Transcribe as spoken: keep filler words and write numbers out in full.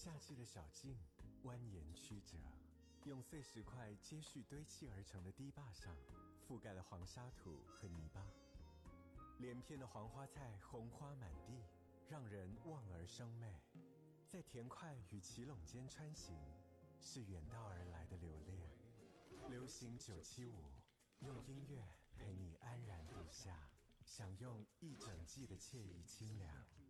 夏季的小径蜿蜒曲折，用碎石块接续堆砌而成的堤坝上，覆盖了黄沙土和泥巴。连片的黄花菜红花满地，让人望而生媚。在田块与奇垄间穿行，是远道而来的留恋。流行九七五，用音乐陪你安然度夏，享用一整季的惬意清凉。